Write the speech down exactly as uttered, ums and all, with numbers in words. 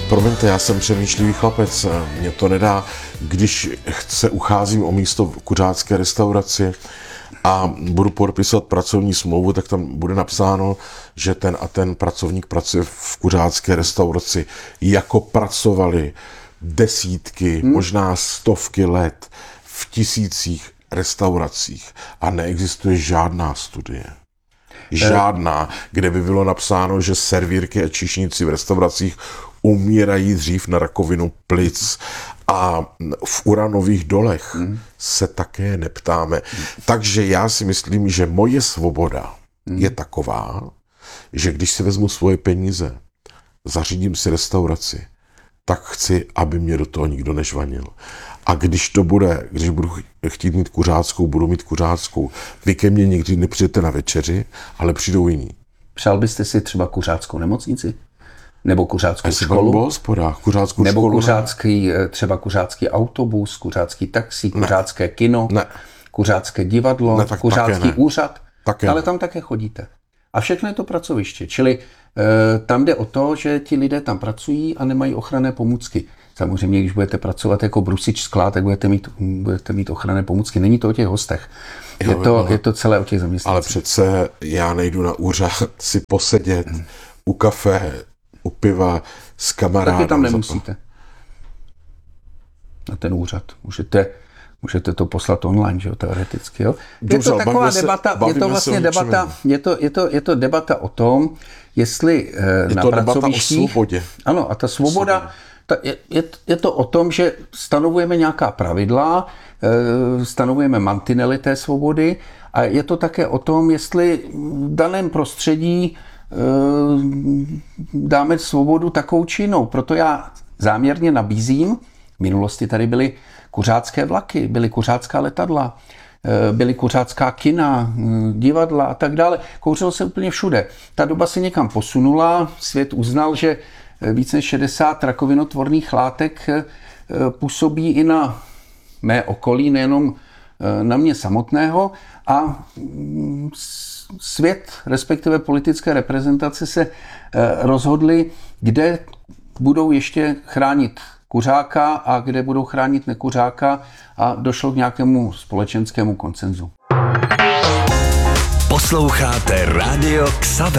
Promiňte, já jsem přemýšlivý chlapec, mě to nedá, když se ucházím o místo v kuřácké restauraci a budu podepisovat pracovní smlouvu, tak tam bude napsáno, že ten a ten pracovník pracuje v kuřácké restauraci, jako pracovali desítky, hmm. možná stovky let v tisících restauracích a neexistuje žádná studie. Žádná, kde by bylo napsáno, že servírky a číšníci v restauracích umírají dřív na rakovinu plic a v uranových dolech hmm. se také neptáme. Hmm. Takže já si myslím, že moje svoboda hmm. je taková, že když si vezmu svoje peníze, zařídím si restauraci, tak chci, aby mě do toho nikdo nežvanil. A když to bude, když budu chtít mít kuřáckou, budu mít kuřáckou. Vy ke mně nikdy nepřijete na večeři, ale přijdou jiní. Přál byste si třeba kuřáckou nemocnici? Nebo kuřáckou školu? Po hospodách, kuřáckou Nebo školu, kuřácký, třeba kuřácký autobus, kuřácký taxi, kuřácké ne. kino, ne. kuřácké divadlo, ne, tak kuřácký ne. úřad. Také ale ne. tam také chodíte. A všechno je to pracoviště. Čili e, tam jde o to, že ti lidé tam pracují a nemají ochranné pomůcky. Samozřejmě, když budete pracovat jako brusič skla, tak budete mít, budete mít ochranné pomůcky. Není to o těch hostech. Je, jo, to, je to celé o těch zaměstnancích. Ale přece já nejdu na úřad si posedět hmm. u kafe, u piva s kamarádem. Taky tam nemusíte. Na ten úřad. Můžete, můžete to poslat online, že jo, teoreticky. Jo? Je Dobře, to taková se, debata, je to vlastně debata, je to, je, to, je to debata o tom, jestli je na to pracovištích... debata o svobodě. Ano, a ta svoboda... Ta, je, je, je to o tom, že stanovujeme nějaká pravidla, stanovujeme mantinely té svobody a je to také o tom, jestli v daném prostředí dáme svobodu takovou či jinou. Proto já záměrně nabízím, v minulosti tady byly kuřácké vlaky, byly kuřácká letadla, byly kuřácká kina, divadla a tak dále. Kouřilo se úplně všude. Ta doba se někam posunula, svět uznal, že víc než šedesát rakovinotvorných látek působí i na mé okolí, nejenom na mě samotného a svět, respektive politické reprezentace se rozhodly, kde budou ještě chránit kuřáka a kde budou chránit nekuřáka a došlo k nějakému společenskému konsenzu. Posloucháte Rádio Xaver.